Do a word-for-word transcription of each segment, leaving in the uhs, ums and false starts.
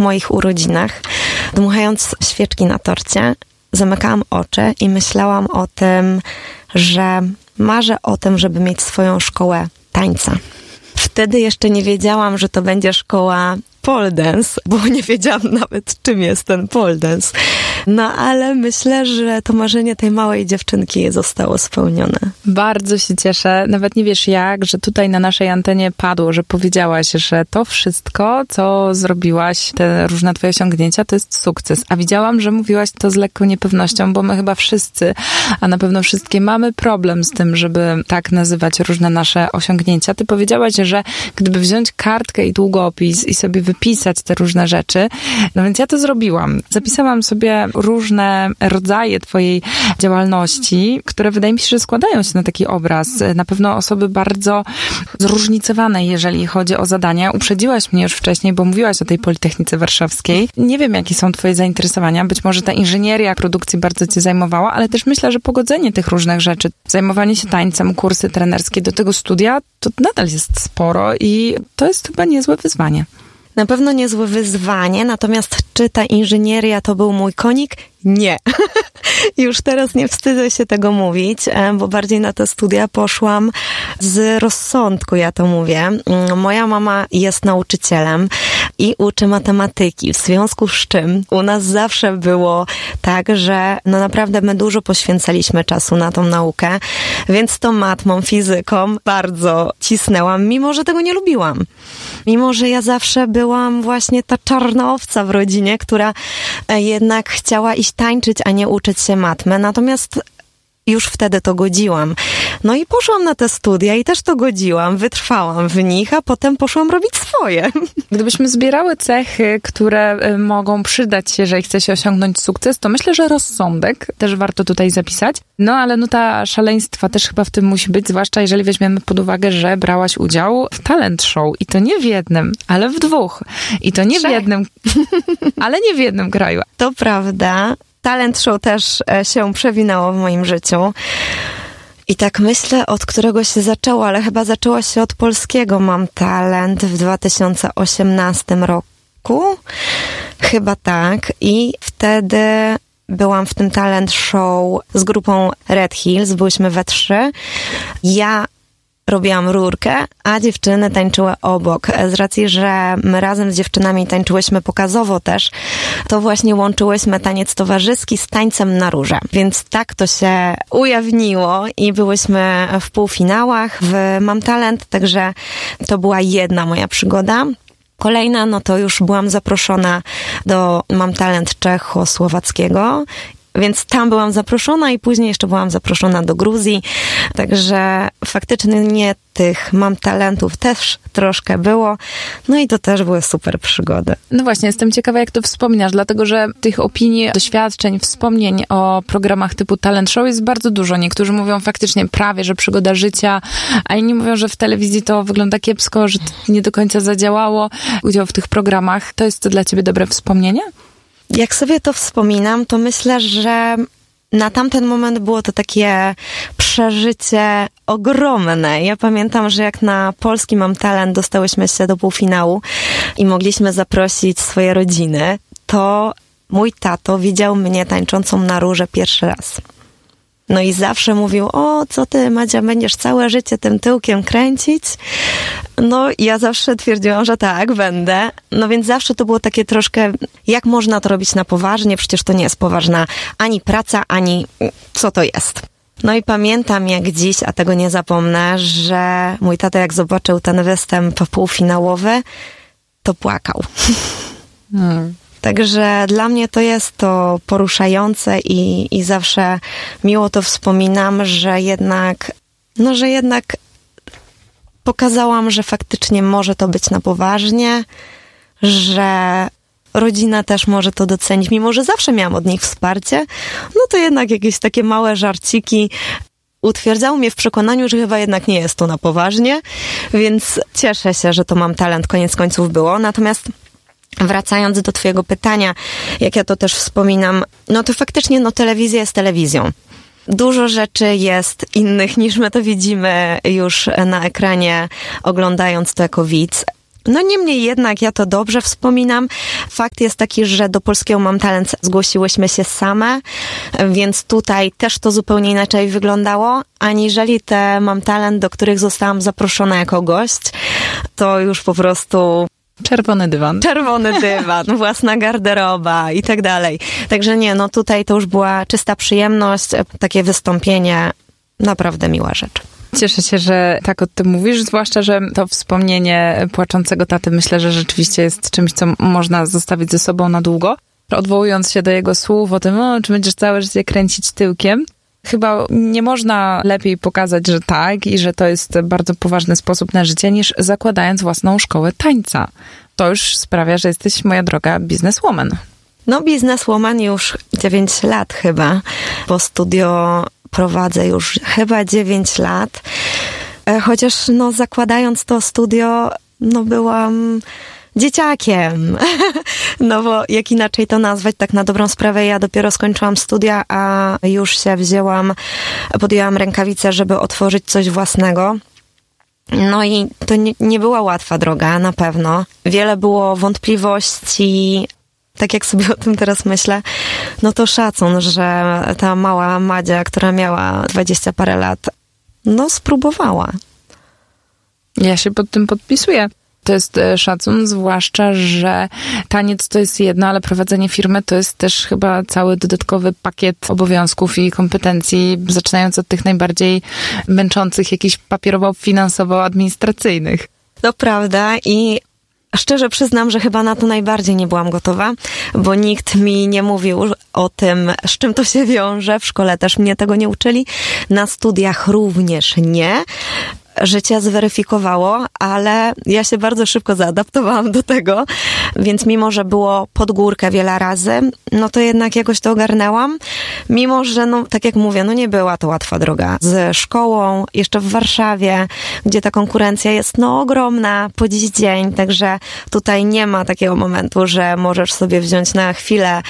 moich urodzinach, dmuchając świeczki na torcie, zamykałam oczy i myślałam o tym, że marzę o tym, żeby mieć swoją szkołę tańca. Wtedy jeszcze nie wiedziałam, że to będzie szkoła pole dance, bo nie wiedziałam nawet, czym jest ten pole dance. No ale myślę, że to marzenie tej małej dziewczynki zostało spełnione. Bardzo się cieszę, nawet nie wiesz jak, że tutaj na naszej antenie padło, że powiedziałaś, że to wszystko, co zrobiłaś, te różne twoje osiągnięcia, to jest sukces. A widziałam, że mówiłaś to z lekką niepewnością, bo my chyba wszyscy, a na pewno wszystkie mamy problem z tym, żeby tak nazywać różne nasze osiągnięcia. Ty powiedziałaś, że gdyby wziąć kartkę i długopis i sobie wypisać te różne rzeczy, no więc ja to zrobiłam. Zapisałam sobie różne rodzaje twojej działalności, które wydaje mi się, że składają się na taki obraz. Na pewno osoby bardzo zróżnicowane, jeżeli chodzi o zadania. Uprzedziłaś mnie już wcześniej, bo mówiłaś o tej Politechnice Warszawskiej. Nie wiem, jakie są twoje zainteresowania. Być może ta inżynieria produkcji bardzo cię zajmowała, ale też myślę, że pogodzenie tych różnych rzeczy, zajmowanie się tańcem, kursy trenerskie do tego studia, to nadal jest sporo i to jest chyba niezłe wyzwanie. Na pewno niezłe wyzwanie, natomiast czy ta inżynieria to był mój konik? Nie. Już teraz nie wstydzę się tego mówić, bo bardziej na te studia poszłam z rozsądku, ja to mówię. Moja mama jest nauczycielem i uczy matematyki, w związku z czym u nas zawsze było tak, że no naprawdę my dużo poświęcaliśmy czasu na tą naukę, więc to matmą, fizyką bardzo cisnęłam, mimo że tego nie lubiłam. Mimo że ja zawsze byłam właśnie ta czarna owca w rodzinie, która jednak chciała iść tańczyć, a nie uczyć się matmy. Natomiast już wtedy to godziłam. No i poszłam na te studia i też to godziłam, wytrwałam w nich, a potem poszłam robić swoje. Gdybyśmy zbierały cechy, które mogą przydać się, jeżeli chce się osiągnąć sukces, to myślę, że rozsądek też warto tutaj zapisać. No ale nuta szaleństwa też chyba w tym musi być, zwłaszcza jeżeli weźmiemy pod uwagę, że brałaś udział w talent show i to nie w jednym, ale w dwóch. I to nie Trzech. w jednym, ale nie w jednym kraju. To prawda. Talent show też się przewinęło w moim życiu. I tak myślę, od którego się zaczęło, ale chyba zaczęło się od polskiego Mam Talent w dwa tysiące osiemnastym roku. Chyba tak. I wtedy byłam w tym talent show z grupą Red Hills. Byłyśmy we trzy. Ja robiłam rurkę, a dziewczyny tańczyły obok. Z racji, że my razem z dziewczynami tańczyłyśmy pokazowo też, to właśnie łączyłyśmy taniec towarzyski z tańcem na rurze. Więc tak to się ujawniło i byłyśmy w półfinałach w Mam Talent, także to była jedna moja przygoda. Kolejna, no to już byłam zaproszona do Mam Talent czechosłowackiego, więc tam byłam zaproszona i później jeszcze byłam zaproszona do Gruzji. Także faktycznie tych Mam Talentów też troszkę było. No i to też były super przygody. No właśnie, jestem ciekawa, jak to wspominasz, dlatego że tych opinii, doświadczeń, wspomnień o programach typu talent show jest bardzo dużo. Niektórzy mówią faktycznie prawie, że przygoda życia, a inni mówią, że w telewizji to wygląda kiepsko, że to nie do końca zadziałało. Udział w tych programach, to jest to dla ciebie dobre wspomnienie? Jak sobie to wspominam, to myślę, że na tamten moment było to takie przeżycie ogromne. Ja pamiętam, że jak na polski Mam Talent dostałyśmy się do półfinału i mogliśmy zaprosić swoje rodziny, to mój tato widział mnie tańczącą na rurze pierwszy raz. No i zawsze mówił, o, co ty, Madzia, będziesz całe życie tym tyłkiem kręcić? No ja zawsze twierdziłam, że tak, będę. No więc zawsze to było takie troszkę, jak można to robić na poważnie? Przecież to nie jest poważna ani praca, ani co to jest. No i pamiętam jak dziś, a tego nie zapomnę, że mój tata jak zobaczył ten występ półfinałowy, to płakał. Hmm. Także dla mnie to jest to poruszające i, i zawsze miło to wspominam, że jednak, no że jednak pokazałam, że faktycznie może to być na poważnie, że rodzina też może to docenić, mimo że zawsze miałam od nich wsparcie, no to jednak jakieś takie małe żarciki utwierdzały mnie w przekonaniu, że chyba jednak nie jest to na poważnie, więc cieszę się, że to Mam Talent koniec końców było. Natomiast wracając do twojego pytania, jak ja to też wspominam, no to faktycznie no telewizja jest telewizją. Dużo rzeczy jest innych niż my to widzimy już na ekranie, oglądając to jako widz. No niemniej jednak ja to dobrze wspominam. Fakt jest taki, że do Polskiego Mam Talent zgłosiłyśmy się same, więc tutaj też to zupełnie inaczej wyglądało, aniżeli te Mam Talent, do których zostałam zaproszona jako gość. To już po prostu... Czerwony dywan. Czerwony dywan, własna garderoba i tak dalej. Także nie, no tutaj to już była czysta przyjemność, takie wystąpienie, naprawdę miła rzecz. Cieszę się, że tak o tym mówisz, zwłaszcza, że to wspomnienie płaczącego taty myślę, że rzeczywiście jest czymś, co można zostawić ze sobą na długo. Odwołując się do jego słów o tym, o, czy będziesz całe życie kręcić tyłkiem, chyba nie można lepiej pokazać, że tak i że to jest bardzo poważny sposób na życie, niż zakładając własną szkołę tańca. To już sprawia, że jesteś, moja droga, bizneswoman. No bizneswoman już dziewięć lat chyba, bo studio prowadzę już chyba dziewięć lat. Chociaż no zakładając to studio, no byłam dzieciakiem. No bo jak inaczej to nazwać, tak na dobrą sprawę ja dopiero skończyłam studia, a już się wzięłam, podjęłam rękawice, żeby otworzyć coś własnego. No i to nie, nie była łatwa droga, na pewno. Wiele było wątpliwości. Tak jak sobie o tym teraz myślę, no to szacun, że ta mała Madzia, która miała dwadzieścia parę lat, no spróbowała. Ja się pod tym podpisuję. To jest szacun, zwłaszcza, że taniec to jest jedno, ale prowadzenie firmy to jest też chyba cały dodatkowy pakiet obowiązków i kompetencji, zaczynając od tych najbardziej męczących, jakichś papierowo-finansowo-administracyjnych. To prawda i szczerze przyznam, że chyba na to najbardziej nie byłam gotowa, bo nikt mi nie mówił o tym, z czym to się wiąże. W szkole też mnie tego nie uczyli. Na studiach również nie. Życie zweryfikowało, ale ja się bardzo szybko zaadaptowałam do tego, więc mimo, że było pod górkę wiele razy, no to jednak jakoś to ogarnęłam. Mimo, że no tak jak mówię, no nie była to łatwa droga. Z szkołą, jeszcze w Warszawie, gdzie ta konkurencja jest no ogromna po dziś dzień, także tutaj nie ma takiego momentu, że możesz sobie wziąć na chwilę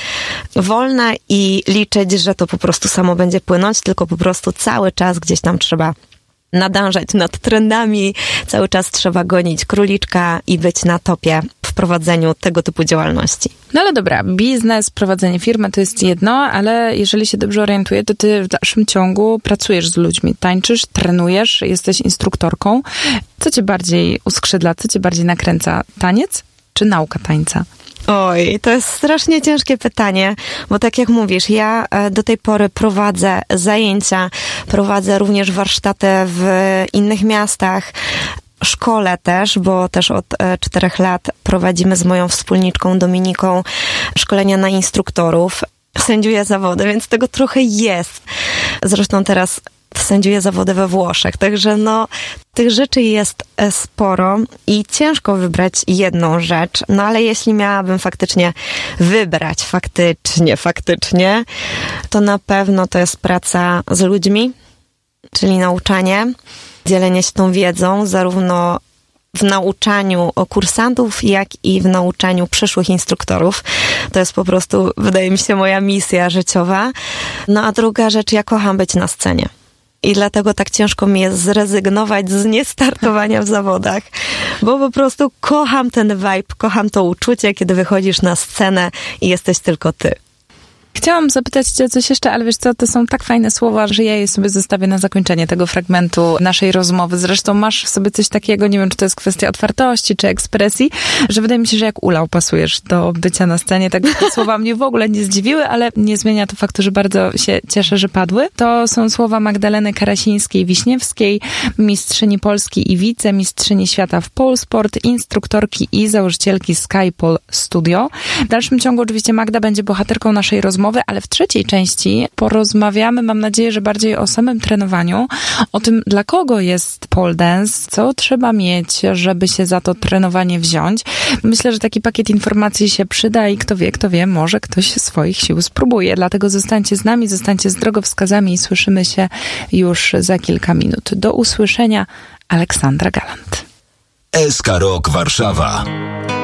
wolne i liczyć, że to po prostu samo będzie płynąć, tylko po prostu cały czas gdzieś tam trzeba nadążać nad trendami, cały czas trzeba gonić króliczka i być na topie w prowadzeniu tego typu działalności. No ale dobra, biznes, prowadzenie firmy to jest jedno, ale jeżeli się dobrze orientuję, to ty w dalszym ciągu pracujesz z ludźmi, tańczysz, trenujesz, jesteś instruktorką. Co cię bardziej uskrzydla, co cię bardziej nakręca? Taniec czy nauka tańca? Oj, to jest strasznie ciężkie pytanie, bo tak jak mówisz, ja do tej pory prowadzę zajęcia, prowadzę również warsztaty w innych miastach, szkole też, bo też od czterech lat prowadzimy z moją wspólniczką Dominiką szkolenia na instruktorów. Sędziuję zawody, więc tego trochę jest. Zresztą teraz sędziuję zawody we Włoszech, także no tych rzeczy jest sporo i ciężko wybrać jedną rzecz, no ale jeśli miałabym faktycznie wybrać, faktycznie, faktycznie, to na pewno to jest praca z ludźmi, czyli nauczanie, dzielenie się tą wiedzą, zarówno w nauczaniu kursantów, jak i w nauczaniu przyszłych instruktorów. To jest po prostu, wydaje mi się, moja misja życiowa. No a druga rzecz, ja kocham być na scenie. I dlatego tak ciężko mi jest zrezygnować z niestartowania w zawodach, bo po prostu kocham ten vibe, kocham to uczucie, kiedy wychodzisz na scenę i jesteś tylko ty. Chciałam zapytać cię o coś jeszcze, ale wiesz co, to są tak fajne słowa, że ja je sobie zostawię na zakończenie tego fragmentu naszej rozmowy. Zresztą masz w sobie coś takiego, nie wiem, czy to jest kwestia otwartości, czy ekspresji, że wydaje mi się, że jak Ula pasujesz do bycia na scenie. Tak te słowa mnie w ogóle nie zdziwiły, ale nie zmienia to faktu, że bardzo się cieszę, że padły. To są słowa Magdaleny Karasińskiej-Wiśniewskiej, mistrzyni Polski i wicemistrzyni świata w Polsport, instruktorki i założycielki Skypole Studio. W dalszym ciągu oczywiście Magda będzie bohaterką naszej rozmowy, ale w trzeciej części porozmawiamy, mam nadzieję, że bardziej o samym trenowaniu, o tym, dla kogo jest pole dance, co trzeba mieć, żeby się za to trenowanie wziąć. Myślę, że taki pakiet informacji się przyda i kto wie, kto wie, może ktoś swoich sił spróbuje. Dlatego zostańcie z nami, zostańcie z drogowskazami i słyszymy się już za kilka minut. Do usłyszenia, Aleksandra Galant. S K Rock Warszawa.